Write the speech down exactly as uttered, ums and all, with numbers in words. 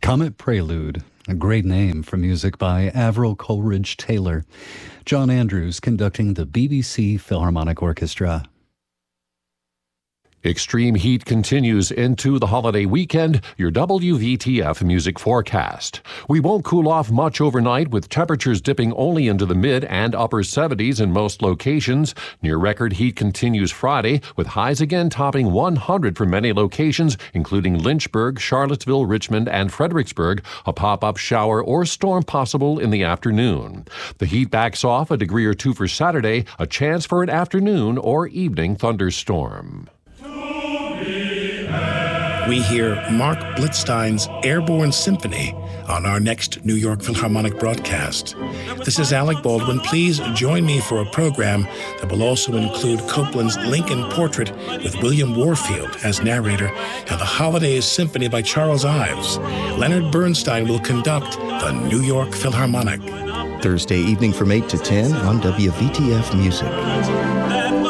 Comet Prelude, a great name for music by Avril Coleridge Taylor. John Andrews conducting the B B C Philharmonic Orchestra. Extreme heat continues into the holiday weekend. Your W V T F music forecast. We won't cool off much overnight, with temperatures dipping only into the mid and upper seventies in most locations. Near record heat continues Friday, with highs again topping one hundred for many locations, including Lynchburg, Charlottesville, Richmond, and Fredericksburg. A pop-up shower or storm possible in the afternoon. The heat backs off a degree or two for Saturday, a chance for an afternoon or evening thunderstorm. We hear Mark Blitzstein's Airborne Symphony on our next New York Philharmonic broadcast. This is Alec Baldwin. Please join me for a program that will also include Copland's Lincoln Portrait with William Warfield as narrator and the Holidays Symphony by Charles Ives. Leonard Bernstein will conduct the New York Philharmonic. Thursday evening from eight to ten on W V T F Music.